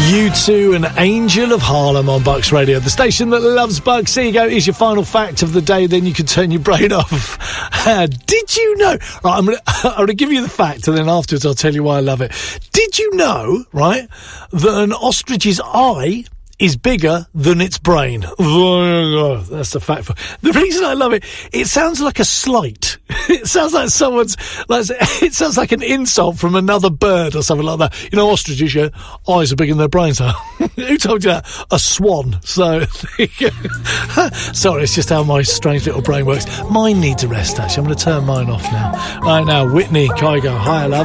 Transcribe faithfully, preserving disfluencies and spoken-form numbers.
U two and Angel of Harlem on Bucks Radio, the station that loves Bucks. Here you go. Here's your final fact of the day. Then you can turn your brain off. Uh, did you know? Right, I'm going to give you the fact, and then afterwards I'll tell you why I love it. Did you know, right, that an ostrich's eye is bigger than its brain? That's the fact. For the reason I love it, it sounds like a slight. It sounds like someone's, like, it sounds like an insult from another bird or something like that. You know, ostriches, yeah, eyes are bigger than their brains are. Who told you that? A swan. So, sorry, it's just how my strange little brain works. Mine needs a rest, actually. I'm going to turn mine off now. Right now, Whitney Kygo. Hi, love.